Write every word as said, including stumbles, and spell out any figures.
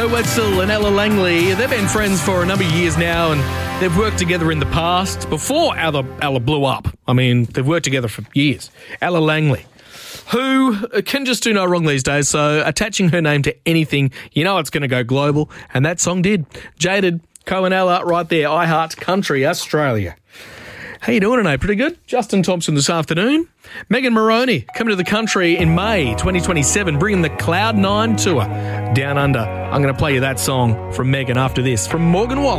Joe Wetzel and Ella Langley, they've been friends for a number of years now, and they've worked together in the past, before Ella, Ella blew up. I mean, they've worked together for years. Ella Langley, who can just do no wrong these days, so attaching her name to anything, you know it's going to go global, and that song did. Jaded, Co and Ella right there, I Heart Country, Australia. How you doing today? Pretty good? Justin Thompson this afternoon. Megan Moroney coming to the country in May twenty twenty-seven, bringing the Cloud Nine Tour down under. I'm going to play you that song from Megan after this, from Morgan Wallen.